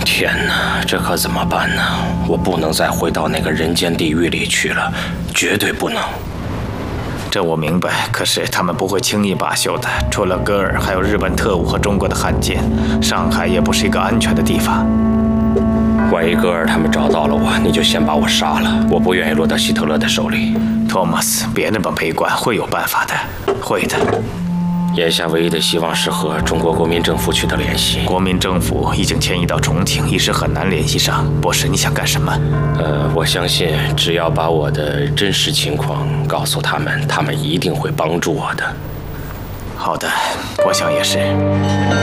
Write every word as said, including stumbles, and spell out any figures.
天哪，这可怎么办呢？我不能再回到那个人间地狱里去了，绝对不能。 这我明白，可是他们不会轻易罢休的。除了戈尔，还有日本特务和中国的汉奸，上海也不是一个安全的地方。 万一戈尔他们找到了我，你就先把我杀了，我不愿意落到希特勒的手里。 托马斯，别那么悲观，会有办法的，会的。 眼下唯一的希望是和中国国民政府取得联系。 国民政府已经迁移到重庆，一时很难联系上。博士，你想干什么？ 呃，我相信只要把我的真实情况告诉他们，他们一定会帮助我的。 好的，我想也是。